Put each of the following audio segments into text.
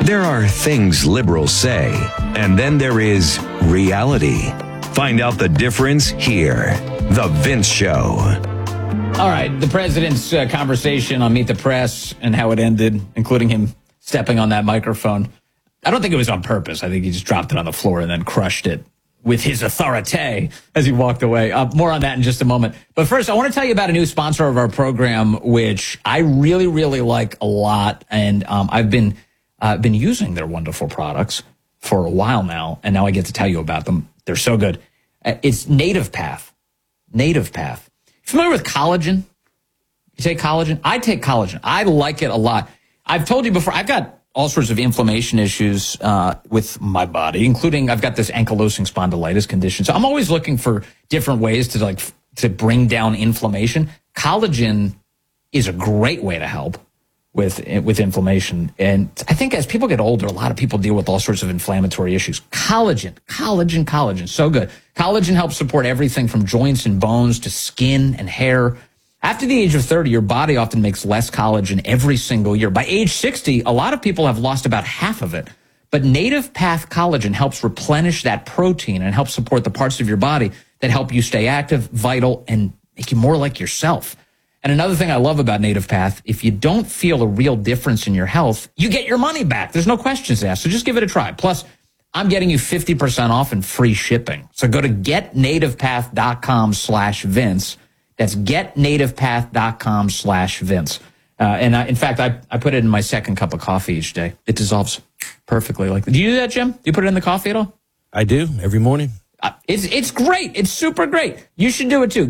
There are things liberals say, and then there is reality. Find out the difference here. The Vince Show. All right, the president's conversation on Meet the Press and how it ended, including him stepping on that microphone. I don't think it was on purpose. I think he just dropped it on the floor and then crushed it with his authority as he walked away. More on that in just a moment. But first, I want to tell you about a new sponsor of our program, which I really, really like a lot. And I've been using their wonderful products for a while now, and now I get to tell you about them. They're so good. It's Native Path. Native Path. Familiar with collagen? You take collagen? I take collagen. I like it a lot. I've told you before, I've got all sorts of inflammation issues with my body, including I've got this ankylosing spondylitis condition. So I'm always looking for different ways to bring down inflammation. Collagen is a great way to help with inflammation. And I think as people get older, a lot of people deal with all sorts of inflammatory issues. Collagen, so good. Collagen helps support everything from joints and bones to skin and hair. After the age of 30, your body often makes less collagen every single year. By age 60, a lot of people have lost about half of it. But Native Path Collagen helps replenish that protein and helps support the parts of your body that help you stay active, vital, and make you more like yourself. And another thing I love about Native Path, if you don't feel a real difference in your health, you get your money back. There's no questions asked. So just give it a try. Plus, I'm getting you 50% off and free shipping. So go to getnativepath.com/Vince. That's getnativepath.com/Vince. In fact, I put it in my second cup of coffee each day. It dissolves perfectly. Do you do that, Jim? Do you put it in the coffee at all? I do, every morning. It's great. It's super great. You should do it too.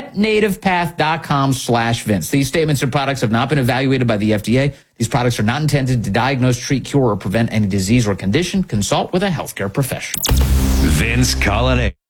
Getnativepath.com/Vince. These statements and products have not been evaluated by the FDA. These products are not intended to diagnose, treat, cure, or prevent any disease or condition. Consult with a healthcare professional. Vince Colonnade.